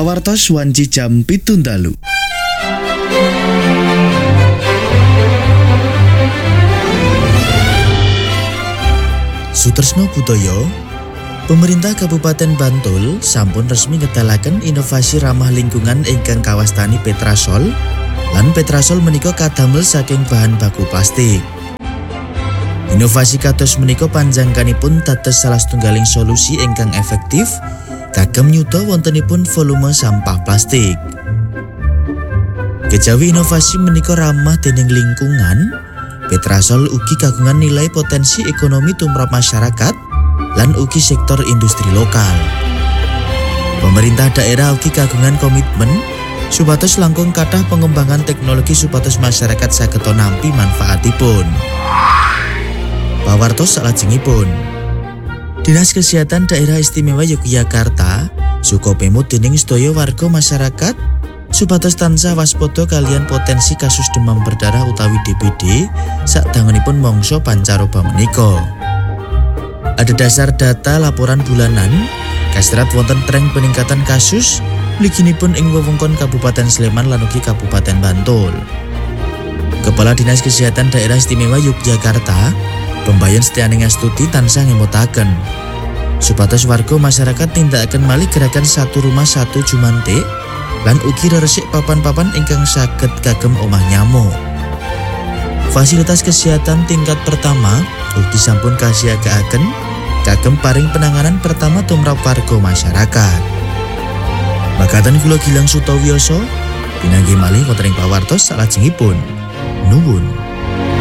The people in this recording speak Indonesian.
Pawartos wanci jam 7 dalu. Sutresno Budaya, pemerintah Kabupaten Bantul sampun resmi ngedalaken inovasi ramah lingkungan ingkang kawastani Petrasol, lan Petrasol menika kadamel saking bahan baku plastik. Inovasi kados menika panjangkanipun dados salah setunggaling solusi ingkang efektif kagem nyuda wontenipun volume sampah plastik. Kejawi inovasi menika ramah dening lingkungan, Petrasol ugi kagungan nilai potensi ekonomi tumrap masyarakat lan ugi sektor industri lokal. Pemerintah daerah ugi kagungan komitmen supados langkung kathah pengembangan teknologi supados masyarakat saged nampi manfaatipun. Pawartos salajengipun, Dinas Kesehatan Daerah Istimewa Yogyakarta suka pemut dening sedaya warga masyarakat supados tansah waspada kalian potensi kasus demam berdarah utawi DBD sadangunipun mangsa pancaroba menika. Ada dasar data laporan bulanan kaserat wonten tren peningkatan kasus mliginipun ing wewengkon Kabupaten Sleman lan ugi Kabupaten Bantul. Kepala Dinas Kesehatan Daerah Istimewa Yogyakarta Pembayan Setianing Astuti tansah ngemutaken supados warga masyarakat tindakaken malih gerakan satu rumah satu jumantik lan ugi resik papan-papan ingkang saged kagem omah nyamuk. Fasilitas kesehatan tingkat pertama ugi sampun kasiagaaken kagem paring penanganan pertama tumrap warga masyarakat. Makaten kula Gilang Sutawiyoso pinanggih malih wonten ing pawartos salajengipun. Nuwun.